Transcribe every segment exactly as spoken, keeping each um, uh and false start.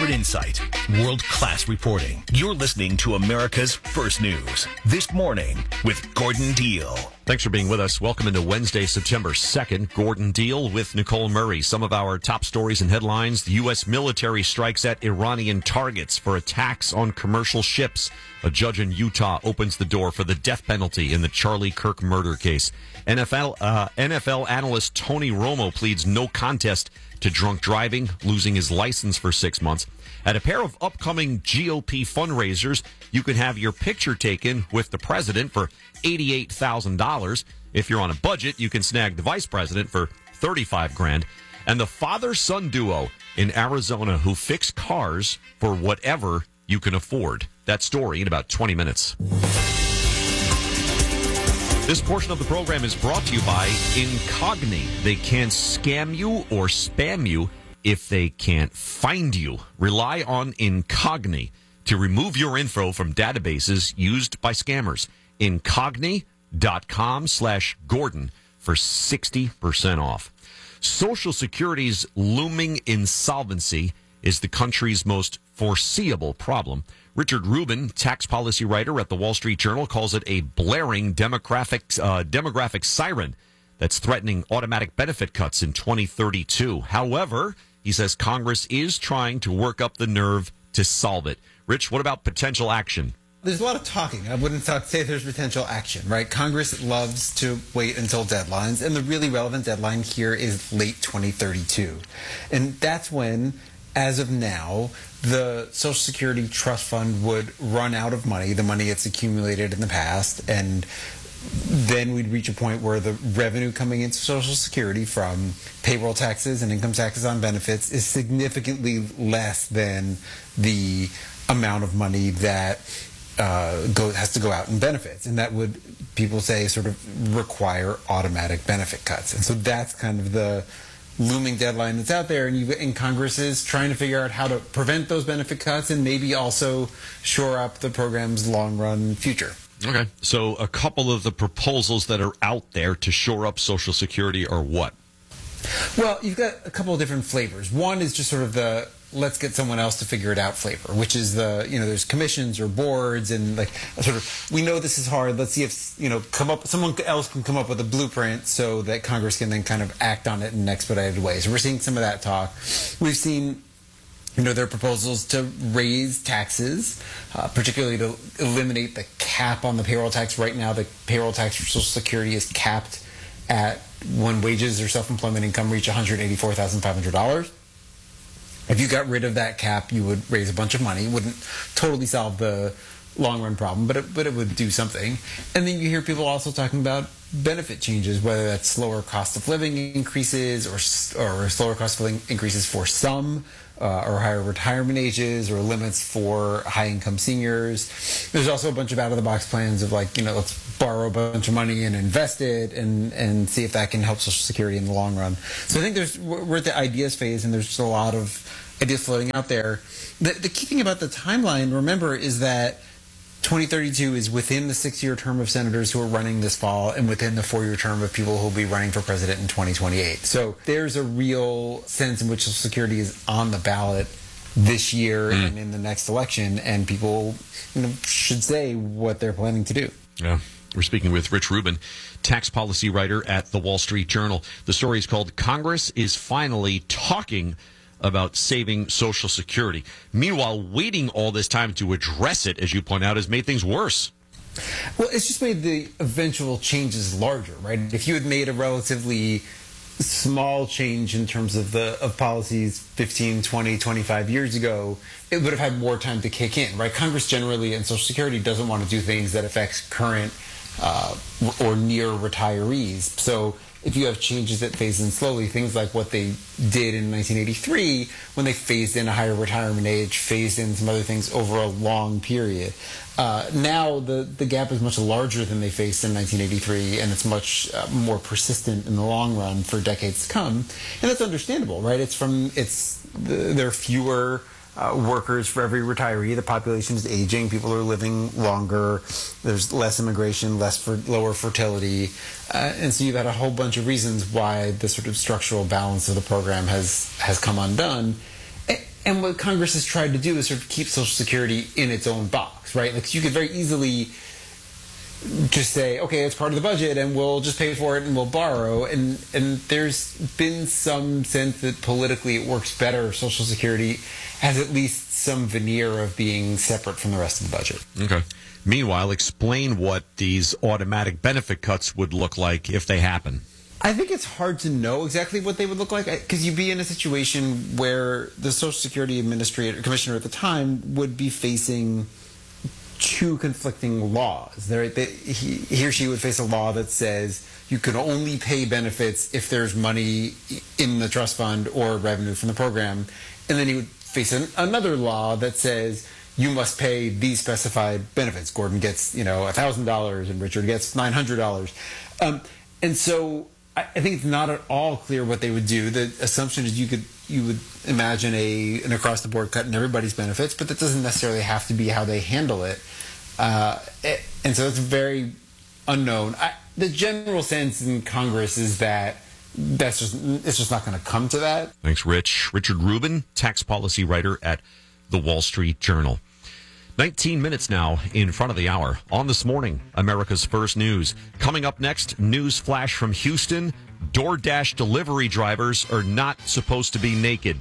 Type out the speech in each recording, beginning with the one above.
Expert insight, world-class reporting. You're listening to America's First News. This Morning with Gordon Deal. Thanks for being with us. Welcome into Wednesday, September second. Gordon Deal with Nicole Murray. Some of our top stories and headlines. The U S military strikes at Iranian targets for attacks on commercial ships. A judge in Utah opens the door for the death penalty in the Charlie Kirk murder case. N F L uh, N F L analyst Tony Romo pleads no contest to drunk driving, losing his license for six months. At a pair of upcoming G O P fundraisers, you can have your picture taken with the president for eighty-eight thousand dollars. If you're on a budget, you can snag the vice president for thirty-five grand. And the father-son duo in Arizona who fix cars for whatever you can afford. That story in about twenty minutes. This portion of the program is brought to you by Incogni. They can't scam you or spam you if they can't find you. Rely on Incogni to remove your info from databases used by scammers. Incogni.com slash Gordon for sixty percent off. Social Security's looming insolvency is the country's most foreseeable problem. Richard Rubin, tax policy writer at the Wall Street Journal, calls it a blaring demographic, uh, demographic siren that's threatening automatic benefit cuts in twenty thirty-two. However, he says Congress is trying to work up the nerve to solve it. Rich, what about potential action? There's a lot of talking. I wouldn't th- say there's potential action, right? Congress loves to wait until deadlines, and the really relevant deadline here is late twenty thirty-two. And that's when, as of now, the Social Security Trust Fund would run out of money, the money it's accumulated in the past, and then we'd reach a point where the revenue coming into Social Security from payroll taxes and income taxes on benefits is significantly less than the amount of money that uh, go, has to go out in benefits. And that would, people say, sort of require automatic benefit cuts. And so that's kind of the looming deadline that's out there, and, you, and Congress is trying to figure out how to prevent those benefit cuts and maybe also shore up the program's long-run future. Okay. So a couple of the proposals that are out there to shore up Social Security are what? Well, you've got a couple of different flavors. One is just sort of the let's get someone else to figure it out flavor, which is the, you know, there's commissions or boards and like sort of, we know this is hard. Let's see if, you know, come up, someone else can come up with a blueprint so that Congress can then kind of act on it in an expedited way. So we're seeing some of that talk. We've seen, you know, there are proposals to raise taxes, uh, particularly to eliminate the cap on the payroll tax. Right now, the payroll tax for Social Security is capped at when wages or self-employment income reach one hundred eighty-four thousand five hundred dollars. If you got rid of that cap, you would raise a bunch of money. It wouldn't totally solve the long-run problem, but it, but it would do something. And then you hear people also talking about benefit changes, whether that's slower cost of living increases or or slower cost of living increases for some, uh, or higher retirement ages, or limits for high-income seniors. There's also a bunch of out-of-the-box plans of, like, you know, let's borrow a bunch of money and invest it and, and see if that can help Social Security in the long run. So I think there's we're at the ideas phase, and there's just a lot of ideas floating out there. The, the key thing about the timeline, remember, is that twenty thirty-two is within the six-year term of senators who are running this fall and within the four-year term of people who will be running for president in twenty twenty-eight. So there's a real sense in which Social Security is on the ballot this year mm. and in the next election, and people, you know, should say what they're planning to do. Yeah. We're speaking with Rich Rubin, tax policy writer at the Wall Street Journal. The story is called Congress is Finally Talking About Saving Social Security. Meanwhile, waiting all this time to address it, as you point out, has made things worse. Well, it's just made the eventual changes larger, right? If you had made a relatively small change in terms of the of policies fifteen, twenty, twenty-five years ago, it would have had more time to kick in, right? Congress generally and Social Security doesn't want to do things that affects current uh, or near retirees. So if you have changes that phase in slowly, things like what they did in nineteen eighty-three when they phased in a higher retirement age, phased in some other things over a long period. Uh, now the, the gap is much larger than they faced in nineteen eighty-three, and it's much uh, more persistent in the long run for decades to come. And that's understandable, right? It's from, it's, the, there are fewer Uh, workers for every retiree. The population is aging. People are living longer. There's less immigration, less for lower fertility. Uh, and so you've had a whole bunch of reasons why the sort of structural balance of the program has, has come undone. And what Congress has tried to do is sort of keep Social Security in its own box, right? Like, you could very easily just say, okay, it's part of the budget and we'll just pay for it and we'll borrow. And and there's been some sense that politically it works better if Social Security has at least some veneer of being separate from the rest of the budget. Okay. Meanwhile, explain what these automatic benefit cuts would look like if they happen. I think it's hard to know exactly what they would look like, because you'd be in a situation where the Social Security Administrator, Commissioner at the time would be facing two conflicting laws. There, they, he, he or she would face a law that says you can only pay benefits if there's money in the trust fund or revenue from the program, and then he would face an, another law that says you must pay these specified benefits. Gordon gets, you know, one thousand dollars and Richard gets nine hundred dollars. Um, and so I, I think it's not at all clear what they would do. The assumption is you could you would imagine a an across the board cut in everybody's benefits, but that doesn't necessarily have to be how they handle it. Uh, it and so it's very unknown. I, the general sense in Congress is that that's just it's just not going to come to that. Thanks, Rich. Richard Rubin, tax policy writer at The Wall Street Journal. nineteen minutes now in front of the hour on This Morning, America's First News. Coming up next, news flash from Houston. DoorDash delivery drivers are not supposed to be naked.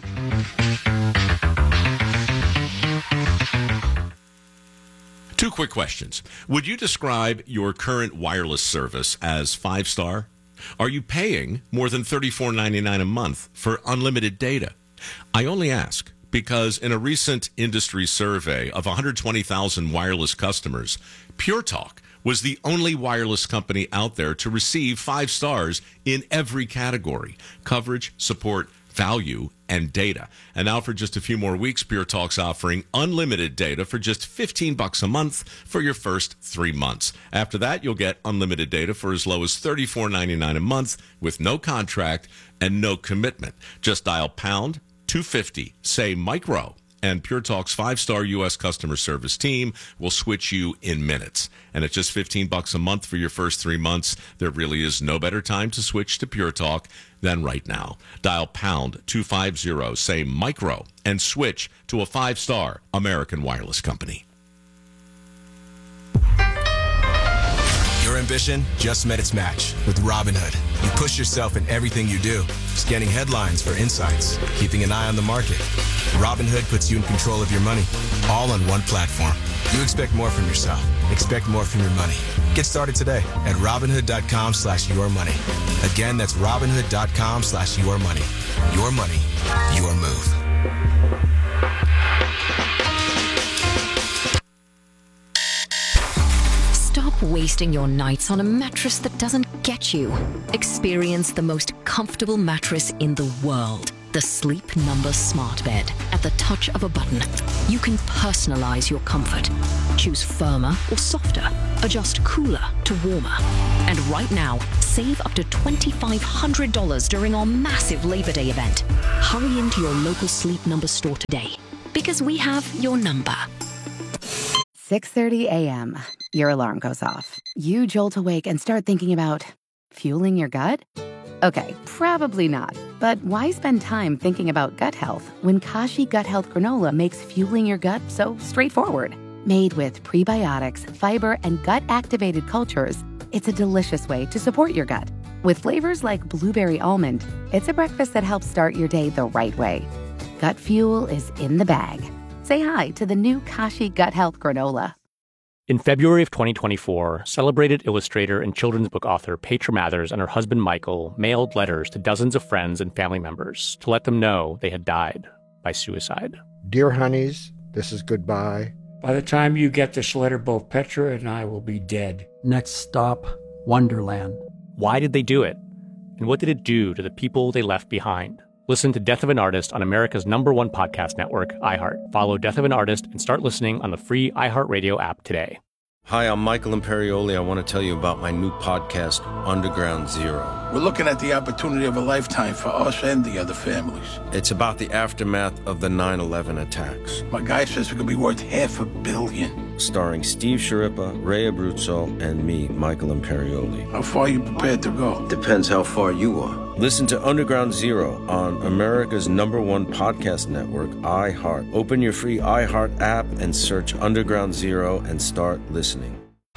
Two quick questions. Would you describe your current wireless service as five-star? Are you paying more than thirty-four ninety-nine a month for unlimited data? I only ask because in a recent industry survey of one hundred twenty thousand wireless customers, Pure Talk was the only wireless company out there to receive five stars in every category: coverage, support, value, and data. And now for just a few more weeks, Pure Talk's offering unlimited data for just fifteen bucks a month for your first three months. After that, you'll get unlimited data for as low as thirty-four ninety-nine a month with no contract and no commitment. Just dial pound two fifty, say micro, and Pure Talk's five-star U S customer service team will switch you in minutes. And at just fifteen bucks a month for your first three months, there really is no better time to switch to Pure Talk than right now. Dial pound two fifty, say micro, and switch to a five-star American wireless company. Your ambition just met its match with Robinhood. You push yourself in everything you do, scanning headlines for insights, keeping an eye on the market. Robinhood puts you in control of your money, all on one platform. You expect more from yourself. Expect more from your money. Get started today at Robinhood.com slash your money. Again, that's Robinhood.com slash your money. Your money, your move. Stop wasting your nights on a mattress that doesn't get you. Experience the most comfortable mattress in the world. The Sleep Number Smart Bed. At the touch of a button, you can personalize your comfort. Choose firmer or softer. Adjust cooler to warmer. And right now, save up to twenty-five hundred dollars during our massive Labor Day event. Hurry into your local Sleep Number store today, because we have your number. six thirty a.m. Your alarm goes off. You jolt awake and start thinking about fueling your gut? Okay, probably not. But why spend time thinking about gut health when Kashi Gut Health Granola makes fueling your gut so straightforward? Made with prebiotics, fiber, and gut-activated cultures, it's a delicious way to support your gut. With flavors like blueberry almond, it's a breakfast that helps start your day the right way. Gut fuel is in the bag. Say hi to the new Kashi Gut Health Granola. In February of twenty twenty-four, celebrated illustrator and children's book author Petra Mathers and her husband Michael mailed letters to dozens of friends and family members to let them know they had died by suicide. Dear honeys, this is goodbye. By the time you get this letter, both Petra and I will be dead. Next stop, Wonderland. Why did they do it? And what did it do to the people they left behind? Listen to Death of an Artist on America's number one podcast network, iHeart. Follow Death of an Artist and start listening on the free iHeartRadio app today. Hi, I'm Michael Imperioli. I want to tell you about my new podcast, Underground Zero. We're looking at the opportunity of a lifetime for us and the other families. It's about the aftermath of the nine eleven attacks. My guy says it could be worth half a billion. Starring Steve Sciarippa, Ray Abruzzo, and me, Michael Imperioli. How far are you prepared to go? Depends how far you are. Listen to Underground Zero on America's number one podcast network, iHeart. Open your free iHeart app and search Underground Zero and start listening.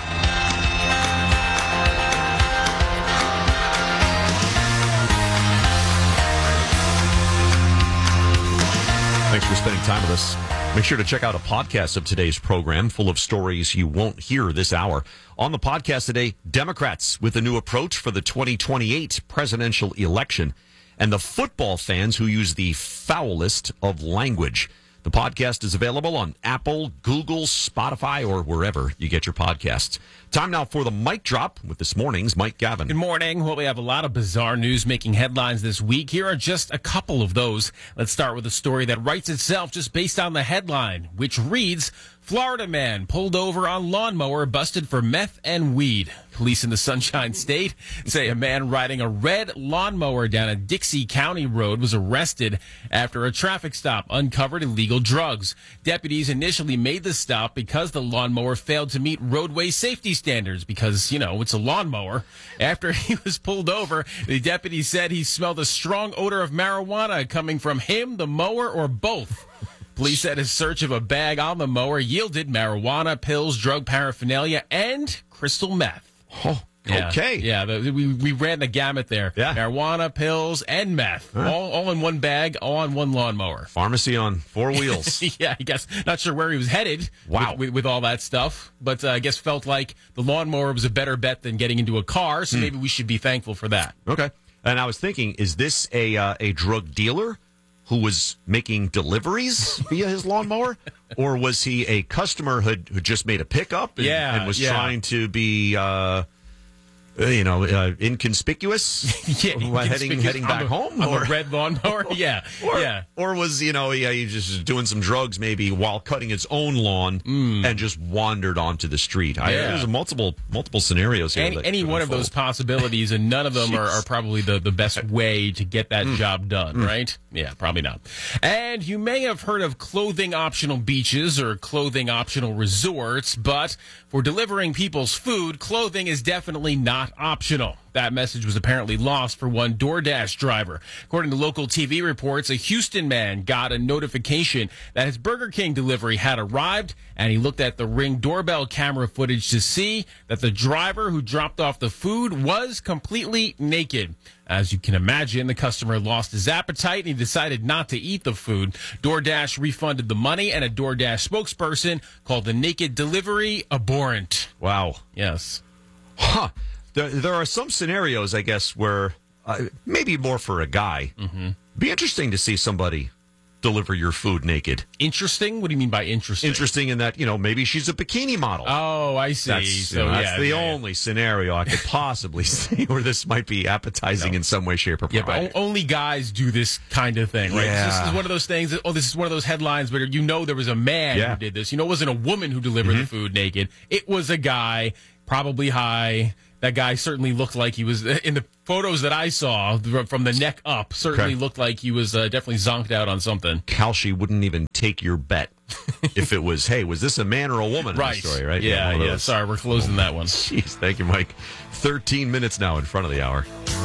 Thanks for spending time with us. Make sure to check out a podcast of today's program full of stories you won't hear this hour. On the podcast today, Democrats with a new approach for the twenty twenty-eight presidential election, and the football fans who use the foulest of language. The podcast is available on Apple, Google, Spotify, or wherever you get your podcasts. Time now for the Mic Drop with this morning's Mike Gavin. Good morning. Well, we have a lot of bizarre news making headlines this week. Here are just a couple of those. Let's start with a story that writes itself just based on the headline, which reads, Florida man pulled over on lawnmower busted for meth and weed. Police in the Sunshine State say a man riding a red lawnmower down a Dixie County road was arrested after a traffic stop uncovered illegal drugs. Deputies initially made the stop because the lawnmower failed to meet roadway safety standards because, you know, it's a lawnmower. After he was pulled over, the deputy said he smelled a strong odor of marijuana coming from him, the mower, or both. Police said a search of a bag on the mower yielded marijuana, pills, drug paraphernalia, and crystal meth. Oh, okay. Yeah, yeah the, we, we ran the gamut there. Yeah. Marijuana, pills, and meth. Huh. All, all in one bag, all on one lawnmower. Pharmacy on four wheels. Yeah, I guess. Not sure where he was headed wow. with, with, with all that stuff, but uh, I guess felt like the lawnmower was a better bet than getting into a car, so mm. maybe we should be thankful for that. Okay. And I was thinking, is this a uh, a drug dealer who was making deliveries via his lawnmower? Or was he a customer who who just made a pickup and, yeah, and was yeah. trying to be, uh, you know, uh, inconspicuous? yeah, inconspicuous heading heading back a, home? Or a red lawnmower? yeah, or, yeah. Or was, you know, yeah, he just doing some drugs maybe while cutting his own lawn mm. and just wandered onto the street. Yeah. I, there's multiple multiple scenarios here. Any, that any one of those possibilities, and none of them are, are probably the, the best way to get that mm. job done, mm. right? Yeah, probably not. And you may have heard of clothing optional beaches or clothing optional resorts, but for delivering people's food, clothing is definitely not optional. That message was apparently lost for one DoorDash driver. According to local T V reports, a Houston man got a notification that his Burger King delivery had arrived, and he looked at the Ring doorbell camera footage to see that the driver who dropped off the food was completely naked. As you can imagine, the customer lost his appetite and he decided not to eat the food. DoorDash refunded the money, and a DoorDash spokesperson called the naked delivery abhorrent. Wow. Yes. Huh. There, there are some scenarios, I guess, where uh, maybe more for a guy. Mm-hmm. Be interesting to see somebody deliver your food naked. Interesting? What do you mean by interesting? Interesting in that, you know, maybe she's a bikini model. Oh, I see. That's, so, you know, yeah, that's the yeah, only yeah. scenario I could possibly see where this might be appetizing no. in some way, shape, or form. Yeah, but only guys do this kind of thing, right? Yeah. This is one of those things. That, oh, this is one of those headlines where you know there was a man yeah. who did this. You know, it wasn't a woman who delivered mm-hmm. the food naked. It was a guy, probably high. That guy certainly looked like he was, in the photos that I saw from the neck up, certainly okay. looked like he was uh, definitely zonked out on something. Kalshi wouldn't even take your bet if it was, hey, was this a man or a woman right. in the story, right? Yeah, yeah. yeah. Sorry, we're closing oh, that one. Jeez, thank you, Mike. thirteen minutes now in front of the hour.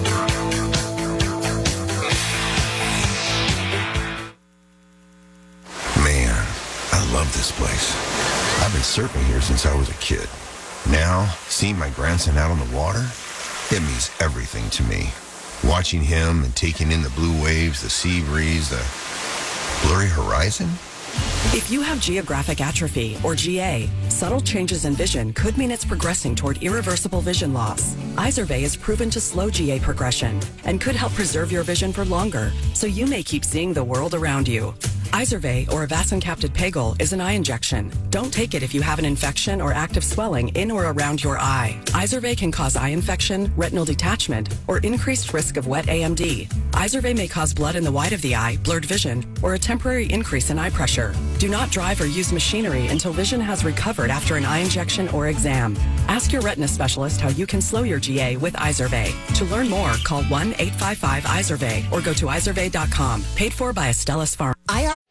Man, I love this place. I've been surfing here since I was a kid. Now, seeing my grandson out on the water, it means everything to me. Watching him and taking in the blue waves, the sea breeze, the blurry horizon. If you have geographic atrophy, or G A, subtle changes in vision could mean it's progressing toward irreversible vision loss. Izervay is proven to slow G A progression and could help preserve your vision for longer, so you may keep seeing the world around you. Izervay, or avacincaptad pegol, is an eye injection. Don't take it if you have an infection or active swelling in or around your eye. Izervay can cause eye infection, retinal detachment, or increased risk of wet A M D. Izervay may cause blood in the white of the eye, blurred vision, or a temporary increase in eye pressure. Do not drive or use machinery until vision has recovered after an eye injection or exam. Ask your retina specialist how you can slow your G A with Izervay. To learn more, call one eight five five Izervay or go to izervay dot com. Paid for by Astellas Pharma.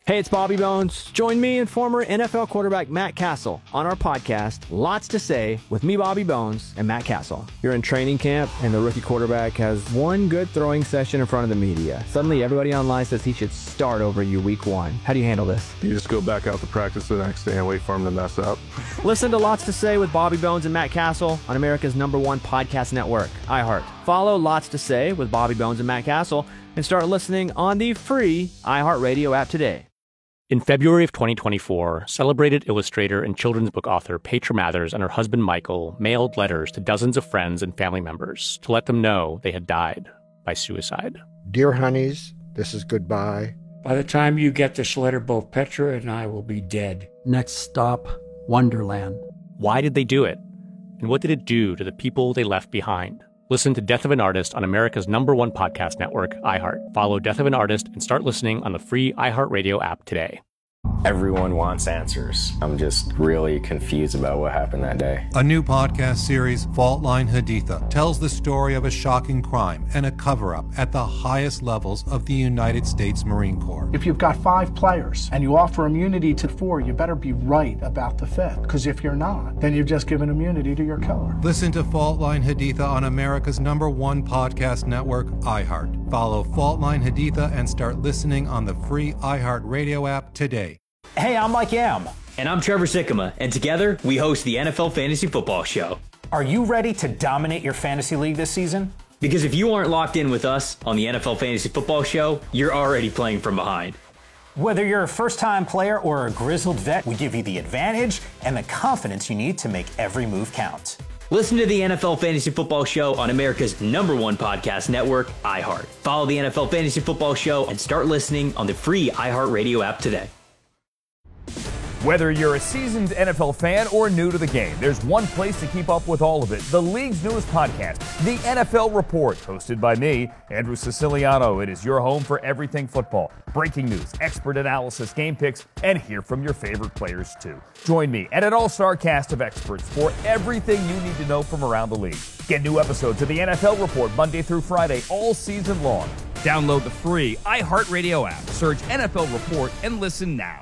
Hey, it's Bobby Bones. Join me and former N F L quarterback Matt Castle on our podcast, Lots to Say, with me, Bobby Bones, and Matt Castle. You're in training camp, and the rookie quarterback has one good throwing session in front of the media. Suddenly, everybody online says he should start over you week one. How do you handle this? You just go back out to practice the next day and wait for him to mess up. Listen to Lots to Say with Bobby Bones and Matt Castle on America's number one podcast network, iHeart. Follow Lots to Say with Bobby Bones and Matt Castle and start listening on the free iHeartRadio app today. In February of twenty twenty-four, celebrated illustrator and children's book author Petra Mathers and her husband Michael mailed letters to dozens of friends and family members to let them know they had died by suicide. Dear honeys, this is goodbye. By the time you get this letter, both Petra and I will be dead. Next stop, Wonderland. Why did they do it? And what did it do to the people they left behind? Listen to Death of an Artist on America's number one podcast network, iHeart. Follow Death of an Artist and start listening on the free iHeartRadio app today. Everyone wants answers. I'm just really confused about what happened that day. A new podcast series, Fault Line Haditha, tells the story of a shocking crime and a cover-up at the highest levels of the United States Marine Corps. If you've got five players and you offer immunity to four, you better be right about the fifth. Because if you're not, then you've just given immunity to your killer. Listen to Fault Line Haditha on America's number one podcast network, iHeart. Follow Fault Line Haditha and start listening on the free iHeartRadio app today. Hey, I'm Mike Yam. And I'm Trevor Sikkema. And together, we host the N F L Fantasy Football Show. Are you ready to dominate your fantasy league this season? Because if you aren't locked in with us on the N F L Fantasy Football Show, you're already playing from behind. Whether you're a first-time player or a grizzled vet, we give you the advantage and the confidence you need to make every move count. Listen to the N F L Fantasy Football Show on America's number one podcast network, iHeart. Follow the N F L Fantasy Football Show and start listening on the free iHeartRadio app today. Whether you're a seasoned N F L fan or new to the game, there's one place to keep up with all of it. The league's newest podcast, The N F L Report, hosted by me, Andrew Siciliano. It is your home for everything football. Breaking news, expert analysis, game picks, and hear from your favorite players too. Join me and an all-star cast of experts for everything you need to know from around the league. Get new episodes of The N F L Report Monday through Friday all season long. Download the free iHeartRadio app, search N F L Report, and listen now.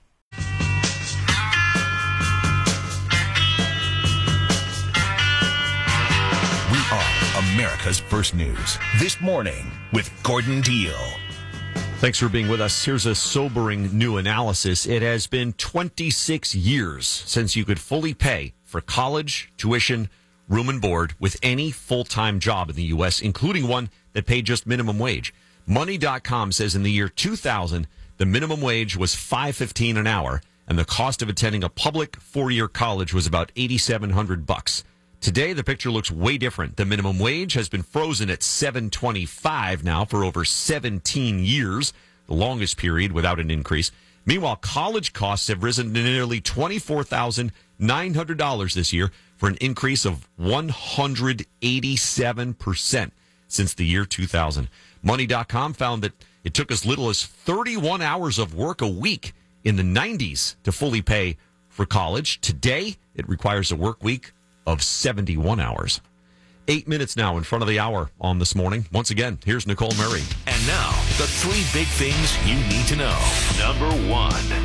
America's First News. This morning with Gordon Deal. Thanks for being with us. Here's a sobering new analysis. It has been twenty-six years since you could fully pay for college, tuition, room and board with any full-time job in the U S, including one that paid just minimum wage. Money dot com says in the year two thousand, the minimum wage was five fifteen an hour, and the cost of attending a public four-year college was about eighty-seven hundred bucks. Today, the picture looks way different. The minimum wage has been frozen at seven twenty-five now for over seventeen years, the longest period without an increase. Meanwhile, college costs have risen to nearly twenty-four thousand nine hundred dollars this year for an increase of one hundred eighty-seven percent since the year two thousand. Money dot com found that it took as little as thirty-one hours of work a week in the nineties to fully pay for college. Today, it requires a work week of seventy-one hours. Eight minutes now in front of the hour on This Morning. Once again, here's Nicole Murray. And now, the three big things you need to know. Number one.